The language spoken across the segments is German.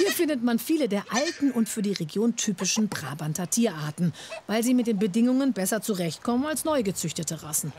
Hier findet man viele der alten und für die Region typischen Brabanter Tierarten, weil sie mit den Bedingungen besser zurechtkommen als neu gezüchtete Rassen.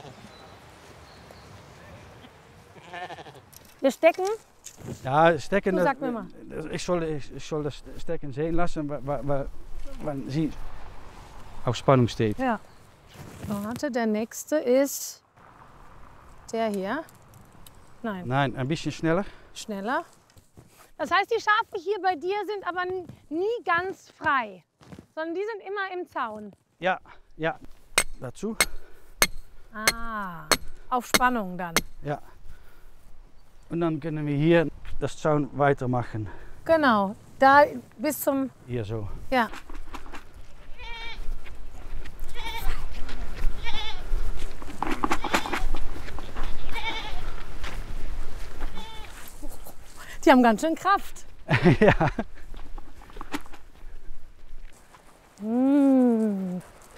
Wir stecken? Ja, stecken. Sag mir mal. Ich soll das Stecken sehen lassen, weil sie auf Spannung steht. Ja. Warte, der nächste ist der hier. Nein. Nein, ein bisschen schneller. Schneller. Das heißt, die Schafe hier bei dir sind aber nie ganz frei, sondern die sind immer im Zaun. Ja, ja. Dazu. Ah, auf Spannung dann. Ja. Und dann können wir hier das Zaun weitermachen. Genau, da bis zum... Hier so. Ja. Die haben ganz schön Kraft. Ja. Mmh.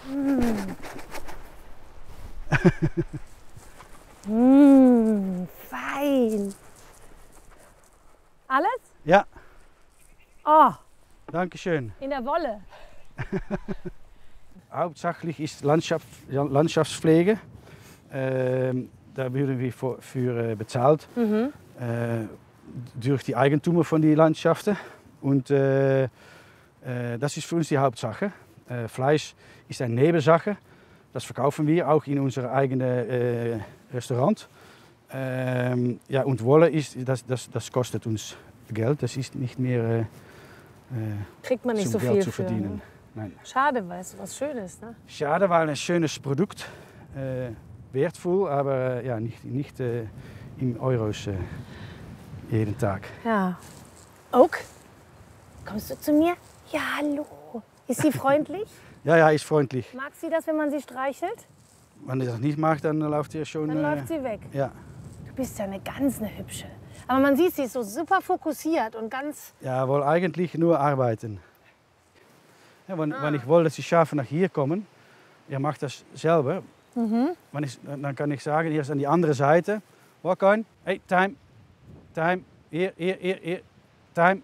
Mmh. Fein. Alles? Ja. Oh, Dankeschön. in der Wolle. Hauptsächlich ist Landschaftspflege. Da werden wir für bezahlt. Durch die Eigentümer von den Landschaften. Und das ist für uns die Hauptsache. Fleisch ist eine Nebensache. Das verkaufen wir auch in unser eigenes Restaurant. Ja, und Wolle das kostet uns Geld. Das ist nicht mehr Kriegt man nicht so Geld viel zu für. verdienen. Ne? Nein. Schade, weil es was Schönes, ne? Schade, weil ein schönes Produkt. Wertvoll, aber ja, nicht in Euros jeden Tag. Ja. Oak, kommst du zu mir? Ja, hallo. Ist sie freundlich? Ja, ist freundlich. Mag sie das, wenn man sie streichelt? Wenn sie das nicht mag, dann läuft sie schon. Dann läuft sie weg. Ja. Du bist ja eine hübsche. Aber man sieht, sie ist so super fokussiert und ganz... Ja, wohl eigentlich nur arbeiten. Ja, wenn ich will, dass die Schafe nach hier kommen, er macht das selber. Dann kann ich sagen, hier ist an die andere Seite. Walk on. Hey, time. Time. Hier. Time.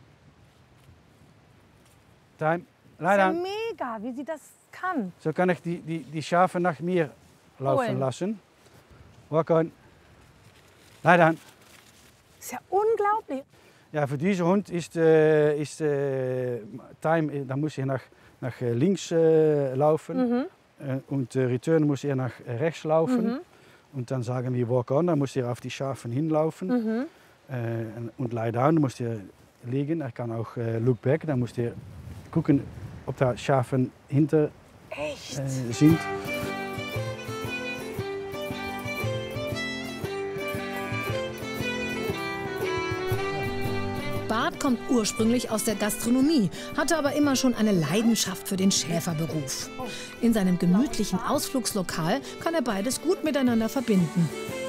Time. Das ist ja mega, wie sie das kann. So kann ich die Schafe nach mir laufen lassen. Walk on. Lie down. Das ist ja unglaublich. Ja, für diesen Hund ist Time, da muss er nach links laufen. Und Return muss er nach rechts laufen. Und dann sagen wir Walk on, dann muss er auf die Schafen hinlaufen. Und Lie down, dann muss er liegen. Er kann auch Look back, dann muss er gucken, ob da Schafen hinter sind. Bart kommt ursprünglich aus der Gastronomie, hatte aber immer schon eine Leidenschaft für den Schäferberuf. In seinem gemütlichen Ausflugslokal kann er beides gut miteinander verbinden.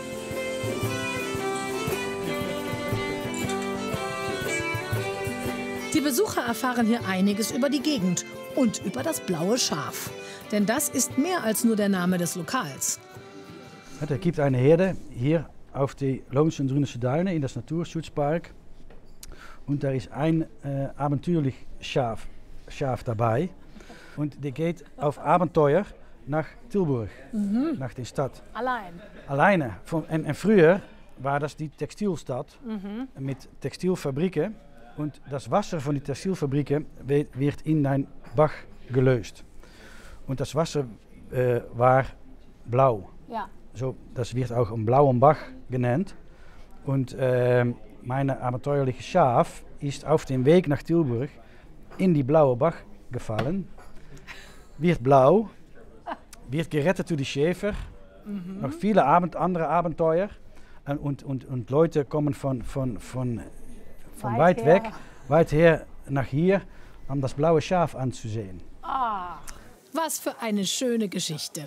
Die Besucher erfahren hier einiges über die Gegend und über das blaue Schaf. Denn das ist mehr als nur der Name des Lokals. Es gibt eine Herde hier auf die Loonse Drunense Duinen in das Naturschutzpark. Und da ist ein abenteuerlich Schaf dabei. Und der geht auf Abenteuer nach Tilburg, nach der Stadt. Alleine. En früher war das die Textilstad mit Textilfabriken. Und das Wasser von den Textilfabriken wird in ein Bach gelöst. Und das Wasser war blau. Ja. So, das wird auch ein blauer Bach genannt. Und mein abenteuerliche Schaf ist auf dem Weg nach Tilburg in die blaue Bach gefallen. Wird blau, wird gerettet durch die Schäfer. Noch viele andere Abenteuer. Und Leute kommen von weit weg, weit her nach hier, um das blaue Schaf anzusehen. Ah, was für eine schöne Geschichte.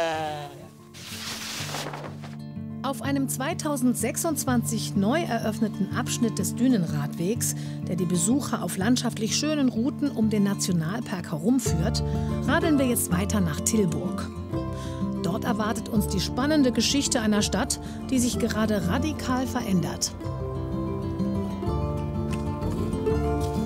Auf einem 2026 neu eröffneten Abschnitt des Dünenradwegs, der die Besucher auf landschaftlich schönen Routen um den Nationalpark herumführt, radeln wir jetzt weiter nach Tilburg. Dort erwartet uns die spannende Geschichte einer Stadt, die sich gerade radikal verändert.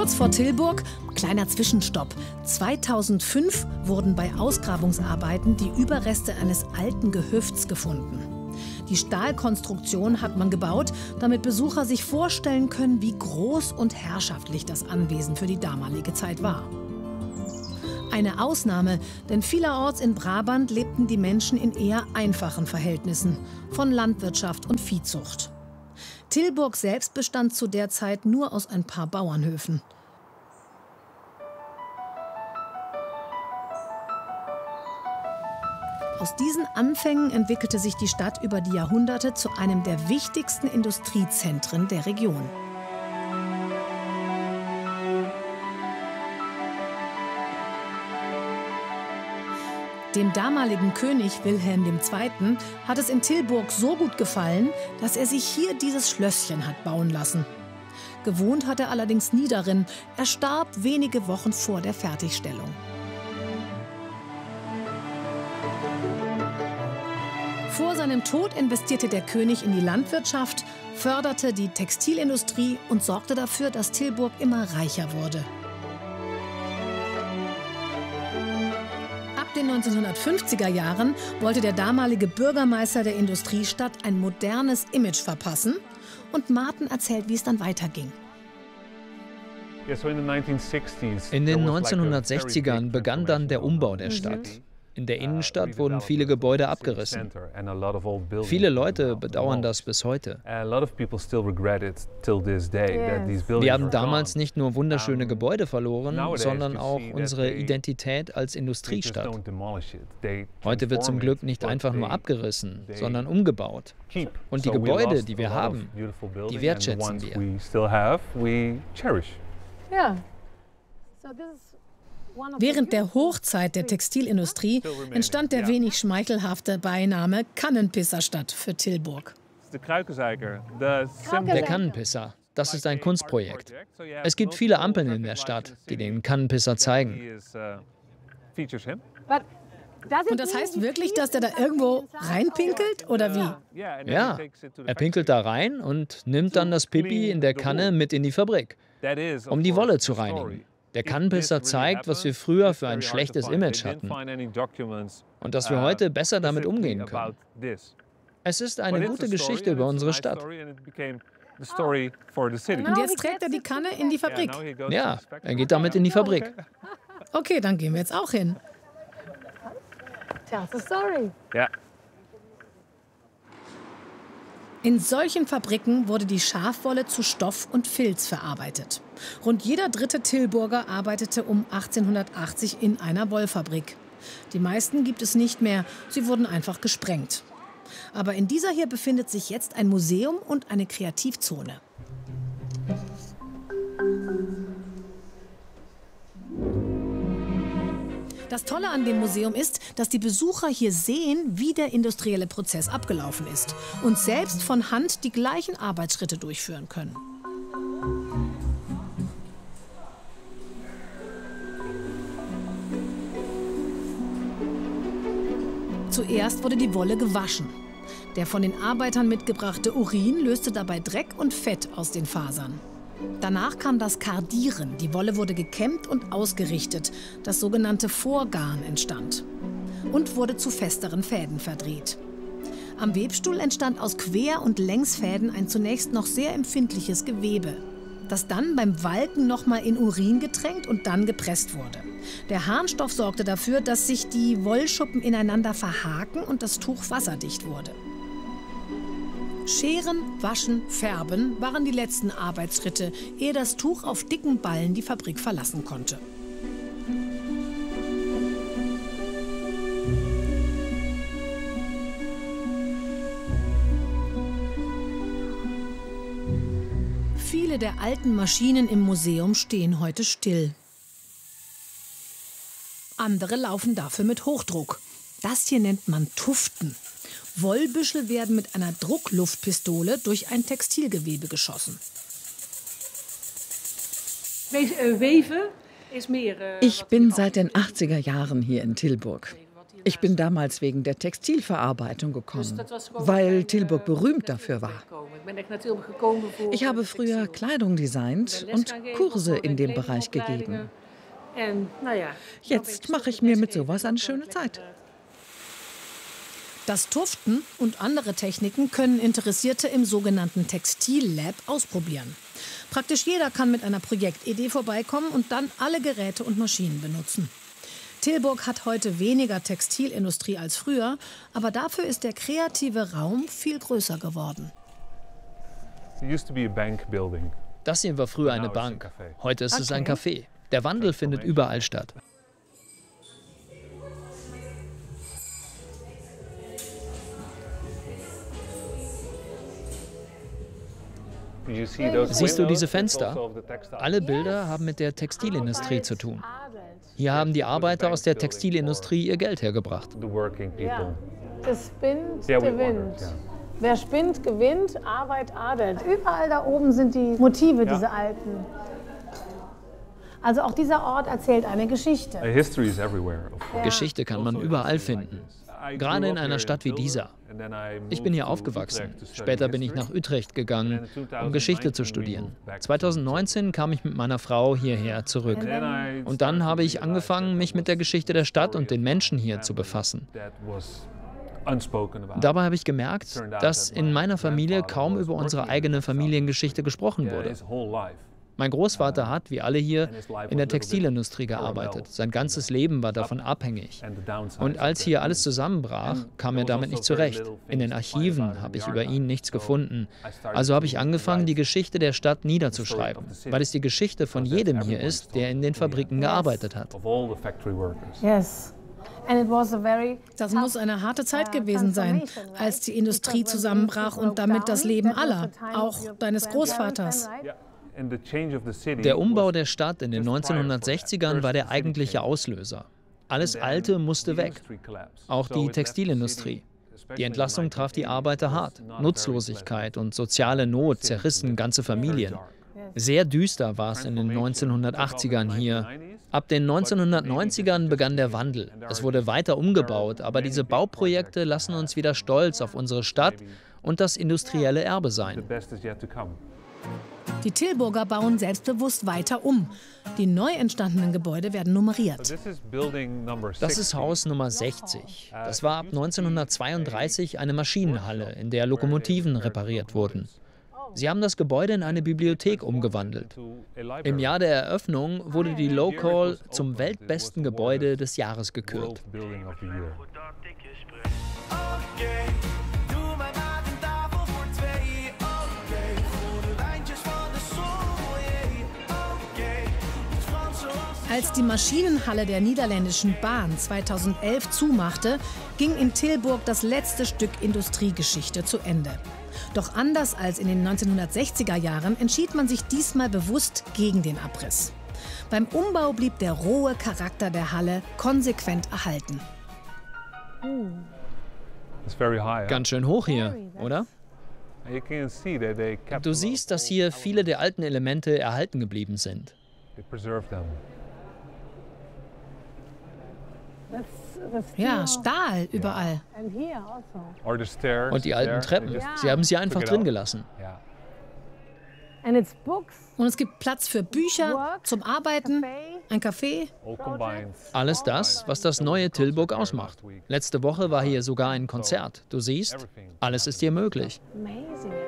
Kurz vor Tilburg, kleiner Zwischenstopp. 2005 wurden bei Ausgrabungsarbeiten die Überreste eines alten Gehöfts gefunden. Die Stahlkonstruktion hat man gebaut, damit Besucher sich vorstellen können, wie groß und herrschaftlich das Anwesen für die damalige Zeit war. Eine Ausnahme, denn vielerorts in Brabant lebten die Menschen in eher einfachen Verhältnissen von Landwirtschaft und Viehzucht. Tilburg selbst bestand zu der Zeit nur aus ein paar Bauernhöfen. Aus diesen Anfängen entwickelte sich die Stadt über die Jahrhunderte zu einem der wichtigsten Industriezentren der Region. Dem damaligen König Wilhelm II. Hat es in Tilburg so gut gefallen, dass er sich hier dieses Schlösschen hat bauen lassen. Gewohnt hat er allerdings nie darin. Er starb wenige Wochen vor der Fertigstellung. Vor seinem Tod investierte der König in die Landwirtschaft, förderte die Textilindustrie und sorgte dafür, dass Tilburg immer reicher wurde. Ab den 1950er Jahren wollte der damalige Bürgermeister der Industriestadt ein modernes Image verpassen. Und Martin erzählt, wie es dann weiterging. In den 1960ern begann dann der Umbau der Stadt. In der Innenstadt wurden viele Gebäude abgerissen. Viele Leute bedauern das bis heute. Wir haben damals nicht nur wunderschöne Gebäude verloren, sondern auch unsere Identität als Industriestadt. Heute wird zum Glück nicht einfach nur abgerissen, sondern umgebaut. Und die Gebäude, die wir haben, die wertschätzen wir. Ja. Während der Hochzeit der Textilindustrie entstand der wenig schmeichelhafte Beiname Kannenpisserstadt für Tilburg. Der Kannenpisser, das ist ein Kunstprojekt. Es gibt viele Ampeln in der Stadt, die den Kannenpisser zeigen. Und das heißt wirklich, dass der da irgendwo reinpinkelt, oder wie? Ja, er pinkelt da rein und nimmt dann das Pipi in der Kanne mit in die Fabrik, um die Wolle zu reinigen. Der Kannenpisser zeigt, was wir früher für ein schlechtes Image hatten und dass wir heute besser damit umgehen können. Es ist eine gute Geschichte über unsere Stadt. Und jetzt trägt er die Kanne in die Fabrik? Ja, er geht damit in die Fabrik. Okay, dann gehen wir jetzt auch hin. Tell the story. Ja. In solchen Fabriken wurde die Schafwolle zu Stoff und Filz verarbeitet. Rund jeder dritte Tilburger arbeitete um 1880 in einer Wollfabrik. Die meisten gibt es nicht mehr, sie wurden einfach gesprengt. Aber in dieser hier befindet sich jetzt ein Museum und eine Kreativzone. Das Tolle an dem Museum ist, dass die Besucher hier sehen, wie der industrielle Prozess abgelaufen ist und selbst von Hand die gleichen Arbeitsschritte durchführen können. Zuerst wurde die Wolle gewaschen. Der von den Arbeitern mitgebrachte Urin löste dabei Dreck und Fett aus den Fasern. Danach kam das Kardieren. Die Wolle wurde gekämmt und ausgerichtet. Das sogenannte Vorgarn entstand und wurde zu festeren Fäden verdreht. Am Webstuhl entstand aus Quer- und Längsfäden ein zunächst noch sehr empfindliches Gewebe, das dann beim Walken nochmal in Urin getränkt und dann gepresst wurde. Der Harnstoff sorgte dafür, dass sich die Wollschuppen ineinander verhaken und das Tuch wasserdicht wurde. Scheren, Waschen, Färben waren die letzten Arbeitsschritte, ehe das Tuch auf dicken Ballen die Fabrik verlassen konnte. Viele der alten Maschinen im Museum stehen heute still. Andere laufen dafür mit Hochdruck. Das hier nennt man Tuften. Wollbüschel werden mit einer Druckluftpistole durch ein Textilgewebe geschossen. Ich bin seit den 80er Jahren hier in Tilburg. Ich bin damals wegen der Textilverarbeitung gekommen, weil Tilburg berühmt dafür war. Ich habe früher Kleidung designt und Kurse in dem Bereich gegeben. Jetzt mache ich mir mit sowas eine schöne Zeit. Das Tuften und andere Techniken können Interessierte im sogenannten Textillab ausprobieren. Praktisch jeder kann mit einer Projektidee vorbeikommen und dann alle Geräte und Maschinen benutzen. Tilburg hat heute weniger Textilindustrie als früher, aber dafür ist der kreative Raum viel größer geworden. Das hier war früher eine Bank. Heute ist es ein Café. Der Wandel findet überall statt. Siehst du diese Fenster? Alle Bilder haben mit der Textilindustrie zu tun. Hier haben die Arbeiter aus der Textilindustrie ihr Geld hergebracht. Das spinnt, gewinnt. Wer spinnt, gewinnt, Arbeit adelt. Überall da oben sind die Motive, diese alten. Also auch dieser Ort erzählt eine Geschichte. Geschichte kann man überall finden. Gerade in einer Stadt wie dieser. Ich bin hier aufgewachsen. Später bin ich nach Utrecht gegangen, um Geschichte zu studieren. 2019 kam ich mit meiner Frau hierher zurück. Und dann habe ich angefangen, mich mit der Geschichte der Stadt und den Menschen hier zu befassen. Dabei habe ich gemerkt, dass in meiner Familie kaum über unsere eigene Familiengeschichte gesprochen wurde. Mein Großvater hat, wie alle hier, in der Textilindustrie gearbeitet. Sein ganzes Leben war davon abhängig. Und als hier alles zusammenbrach, kam er damit nicht zurecht. In den Archiven habe ich über ihn nichts gefunden. Also habe ich angefangen, die Geschichte der Stadt niederzuschreiben, weil es die Geschichte von jedem hier ist, der in den Fabriken gearbeitet hat. Das muss eine harte Zeit gewesen sein, als die Industrie zusammenbrach und damit das Leben aller, auch deines Großvaters. Der Umbau der Stadt in den 1960ern war der eigentliche Auslöser. Alles Alte musste weg, auch die Textilindustrie. Die Entlassung traf die Arbeiter hart. Nutzlosigkeit und soziale Not zerrissen ganze Familien. Sehr düster war es in den 1980ern hier. Ab den 1990ern begann der Wandel. Es wurde weiter umgebaut, aber diese Bauprojekte lassen uns wieder stolz auf unsere Stadt und das industrielle Erbe sein. Die Tilburger bauen selbstbewusst weiter um. Die neu entstandenen Gebäude werden nummeriert. Das ist Haus Nummer 60. Das war ab 1932 eine Maschinenhalle, in der Lokomotiven repariert wurden. Sie haben das Gebäude in eine Bibliothek umgewandelt. Im Jahr der Eröffnung wurde die Local zum weltbesten Gebäude des Jahres gekürt. Als die Maschinenhalle der niederländischen Bahn 2011 zumachte, ging in Tilburg das letzte Stück Industriegeschichte zu Ende. Doch anders als in den 1960er Jahren entschied man sich diesmal bewusst gegen den Abriss. Beim Umbau blieb der rohe Charakter der Halle konsequent erhalten. Ganz schön hoch hier, oder? Du siehst, dass hier viele der alten Elemente erhalten geblieben sind. Ja, Stahl überall. Und die alten Treppen, sie haben sie einfach drin gelassen. Und es gibt Platz für Bücher, zum Arbeiten, ein Café. Alles das, was das neue Tilburg ausmacht. Letzte Woche war hier sogar ein Konzert. Du siehst, alles ist hier möglich. Amazing.